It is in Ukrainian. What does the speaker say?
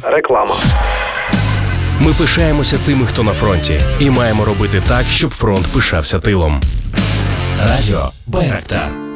Реклама. Ми пишаємося тими, хто на фронті, і маємо робити так, щоб фронт пишався тилом. Радіо Байрактар.